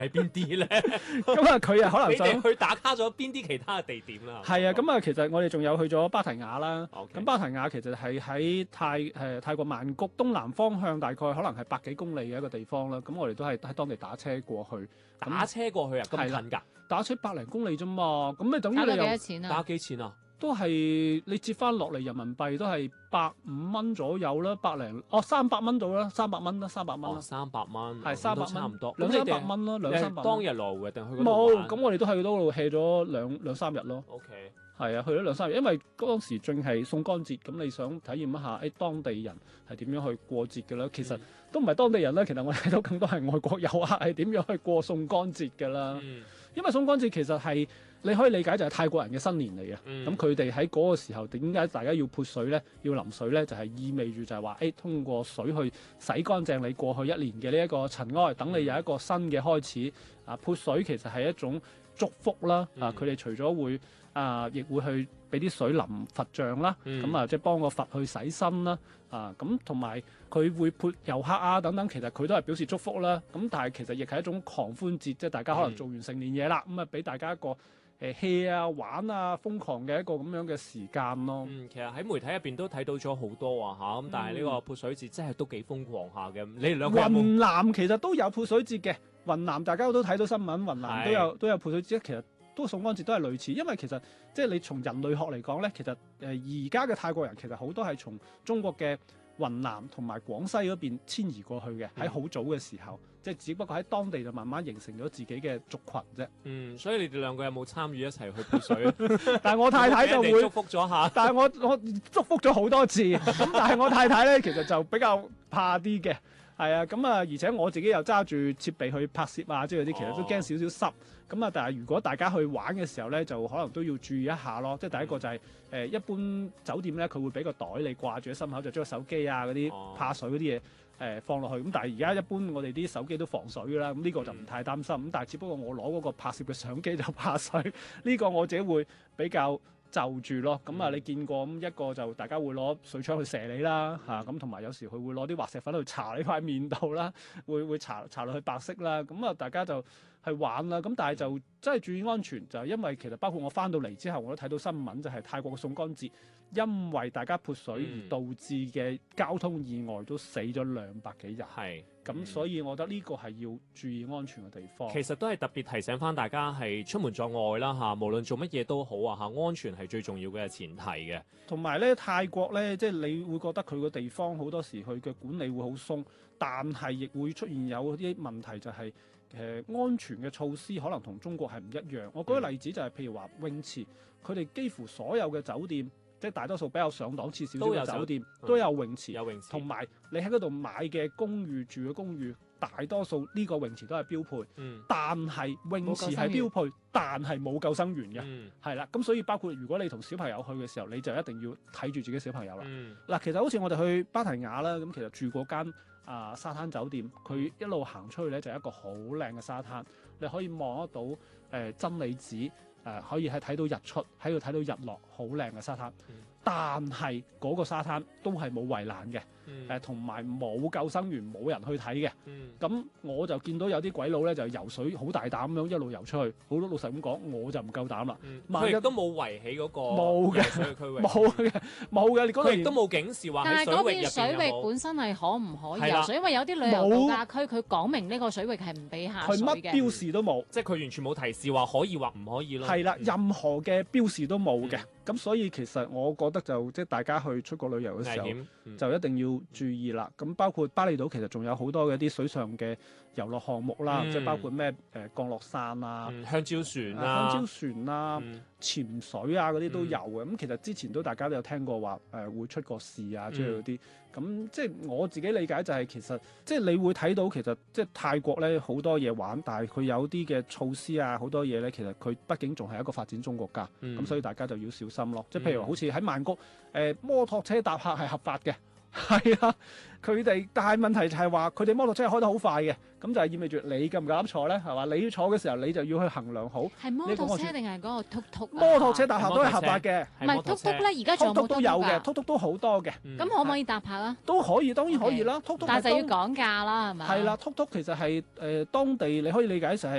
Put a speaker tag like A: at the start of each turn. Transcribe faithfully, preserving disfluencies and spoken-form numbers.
A: 係邊啲咧？
B: 咁啊，佢啊可能
A: 你
B: 想
A: 哋去打卡咗邊啲其他嘅地點啦？
B: 係啊，咁啊，其實我哋仲有去咗芭提雅啦。
A: OK
B: 咁芭提雅其實係喺泰誒泰國曼谷東南方向，大概可能係百幾公里嘅一個地方啦。咁我哋都係喺當地打車過去，
A: 打車過去啊，咁
B: 係啦
A: 近㗎？
B: 打車百零公里啫嘛。咁咪等於
C: 打到
B: 你又
C: 幾多錢
A: 打
C: 啊？
A: 幾錢啊？
B: 都係你折翻落嚟人民幣都係百五蚊左右啦，百零哦三百蚊到啦，三百蚊啦，三百蚊
A: 哦，
B: 啦，
A: 三百蚊，
B: 係
A: 咁
B: 三百蚊
A: 都差唔多。
B: 兩三
A: 咁你哋
B: 百蚊咯，兩三百蚊。
A: 當日來回定去嗰度
B: 冇，
A: 玩
B: 咁我哋都喺嗰度 hea 咗兩兩三日咯。
A: ？OK，
B: 係啊，去咗兩三日，因為當時正係送乾節，咁你想體驗一下誒當地人係點樣去過節嘅啦。其實都唔係當地人啦，其實我哋睇到更多係外國遊客係點樣去過送乾節嘅啦。
A: 嗯
B: 因為送乾節其實係你可以理解就係泰國人嘅新年嚟嘅。
A: 嗯
B: 咁佢哋喺嗰個時候點解大家要潑水咧？要淋水咧，就係、意味住就係話誒通過水去洗乾淨你過去一年嘅呢一個塵埃，等你有一個新嘅開始。啊，潑水其實係一種祝福啦。啊，佢哋除咗會啊，亦會去俾啲水淋佛像啦。咁、
A: 嗯
B: 啊，即係幫個佛去洗身啦。啊，咁同埋佢會潑遊客啊等等，其實佢都係表示祝福啦。咁但係其實亦係一種狂歡節，即係大家可能做完成年嘢啦，咁啊俾大家一個誒 hea 啊玩啊瘋狂嘅一個咁樣嘅時間咯。
A: 嗯，其實喺媒體入邊都睇到咗好多啊嚇，咁但係呢個潑水節真係都幾瘋狂下嘅。你哋兩個有冇？
B: 雲南其實都有潑水節嘅，雲南大家都睇到新聞，雲南都有都有潑水節，其實都送乾節都係類似，因為其實即係你從人類學嚟講咧，其實誒而家嘅泰國人其實好多係從中國嘅雲南同埋廣西嗰邊遷移過去嘅，喺好早嘅時候，即係只不過喺當地就慢慢形成咗自己嘅族群啫。
A: 嗯，所以你哋兩個有冇參與一齊去潑水啊？
B: 但係我太太就會
A: 俾人哋祝，福咗下。
B: 但係我我祝福咗好多次，咁但係我太太咧其實就比較怕啲嘅。係啊，咁啊，而且我自己又揸住設備去拍攝啊，即係嗰啲，其實都驚少少濕。咁啊，但係如果大家去玩嘅時候咧，就可能都要注意一下咯。即係第一個就係、誒、一般酒店咧，佢會俾個袋你掛住喺心口，就將個手機啊嗰啲怕水嗰啲嘢誒放落去。咁但係而家一般我哋啲手機都防水啦，咁呢個就唔太擔心。咁但係只不過我攞嗰個拍攝嘅相機就怕水，呢、個我自己會比較就住咯，咁啊你見過咁一個就大家會攞水槍去射你啦嚇，咁同埋有時佢會攞啲滑石粉去搽你塊面度啦，會會搽搽落去白色啦，咁啊大家就去玩啦，咁但係就真係注意安全，就係因為其實包括我翻到嚟之後，我都睇到新聞就係泰國嘅送乾節，因為大家潑水而導致嘅交通意外都死咗兩百幾人，
A: 係
B: 咁所以我覺得呢個係要注意安全嘅地方。
A: 其實都係特別提醒翻大家係出門在外啦嚇，無論做乜嘢都好啊嚇，安全係最重要嘅前提嘅。
B: 同埋咧，泰國咧，即係你會覺得佢個地方好多時佢嘅管理會好鬆，但係亦會出現有啲問題，就係、誒、安全嘅措施可能同中國係唔一樣。我舉個例子就係、譬如話泳池，佢哋幾乎所有嘅酒店，即係大多數比較上檔次少少
A: 都有
B: 嘅酒店
A: 酒
B: 都有泳池，
A: 有泳池，
B: 同埋你喺嗰度買嘅公寓住嘅公寓，大多數呢個泳池都係標配，
A: 嗯
B: 但係泳池係標配，但係冇救生員嘅。
A: 嗯
B: 係啦，咁所以包括如果你同小朋友去嘅時候，你就一定要睇住自己小朋友啦。
A: 嗯
B: 嗱、其實好似我哋去芭提雅啦，咁其實住嗰間啊沙灘酒店，佢一路行出去咧就係一個好靚嘅沙灘，你可以望得到誒、呃真理子誒、呃可以係睇到日出，喺度睇到日落，好靚嘅沙灘。
A: 嗯
B: 但係嗰個沙灘都係冇圍欄嘅，
A: 嗯
B: 誒同埋冇救生員，冇人去睇嘅。
A: 嗯
B: 咁我就見到有啲鬼佬咧就游水好大膽咁樣一路游出去，好老實咁講，我就唔夠膽啦。
A: 嗯
B: 萬一
A: 佢亦都冇圍起嗰個
B: 冇嘅
A: 游水嘅區域，
B: 冇嘅，冇嘅，你嗰度
A: 佢亦都冇警示話
C: 但係嗰
A: 喺水域入
C: 邊水域
A: 邊有冇
C: 本身係可唔可以
A: 係啦
C: 游水？因為有啲旅遊度假區佢講明呢個水域係唔俾下
B: 佢
C: 水嘅。
B: 乜標示都冇。
A: 即係佢完全冇提示話可以或唔可以咯。
B: 係啦，
A: 嗯
B: 任何嘅標示都冇嘅，咁、所以其實我覺得就即係大家去出國旅遊嘅時候，
A: 危險，嗯
B: 就一定要注意啦。咁包括巴厘島其實仲有好多嘅啲水上嘅遊樂項目啦，
A: 嗯
B: 即係包括咩誒、呃降落傘啊、
A: 嗯香蕉船
B: 啊
A: 啊，
B: 香蕉船啊、
A: 嗯
B: 潛水啊嗰啲都有嘅。咁、其實之前都大家都有聽過話誒、呃、會出個事啊之類嗰啲。咁、即係我自己理解就係、其實即係你會睇到其實即係泰國咧好多嘢玩，但係佢有啲嘅措施啊好多嘢咧，其實佢畢竟仲係一個發展中國家，咁、
A: 嗯
B: 所以大家就要小心咯。即係譬如好似喺曼谷誒、呃摩托車搭客係合法嘅。 係啊，佢哋但係問題就係話佢哋摩托車係開得好快嘅，咁就係意味住你夠唔夠膽坐咧？係嘛？你要坐嘅時候，你就要去衡量好。
C: 係摩托車定係嗰個突突？
B: 摩托車搭客都係合法嘅，
C: 唔係突突咧，而家仲有冇
B: 突突都有嘅，
C: 突
B: 突突都好多嘅。
C: 咁可唔可以搭客啊？
B: 都可以，當然可以啦。突突
C: 但係就要講價啦，係咪？
B: 係啦，突突其實係誒當地你可以理解成係